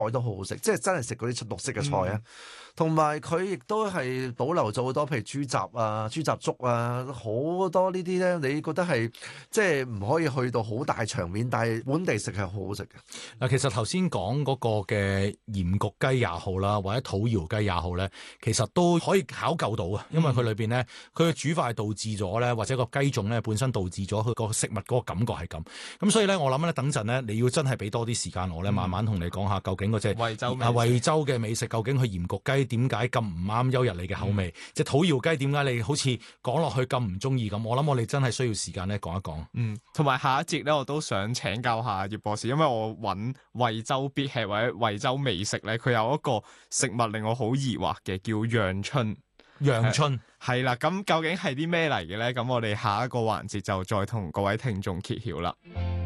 都好好食，即係真係食嗰啲綠色嘅菜啊。同埋佢亦都係保留咗好多，譬如豬雜啊、豬雜粥啊，好多呢啲咧，你覺得係即係唔可以去到好大場面，但係本地食係好好食嘅。 嗱，其實頭先講嗰個嘅鹽焗雞也好啦，或者土窯雞也好咧，其實都可以考究到啊，因為佢裏邊咧，佢嘅煮法係導致咗咧，或者個雞種咧本身導致咗佢個食物嗰個感覺係咁。咁所以咧，我諗咧，等陣咧，你要真係俾多啲時間我咧，慢慢同你講下究竟嗰隻惠州嘅美食，究竟佢鹽焗雞點解咁唔啱邱日你嘅口味？即係土窯雞點解你好似講落去咁唔中意咁？我諗我哋真係需要時間咧講一講。 同埋下一節咧，我都想請教下葉博士，因為我揾惠州必吃或者惠州美食咧，佢有一個食物令我好疑惑嘅，叫陽春。 陽春係啦，咁究竟係啲咩嚟嘅咧？咁我哋下一個環節就再同各位聽眾揭曉啦。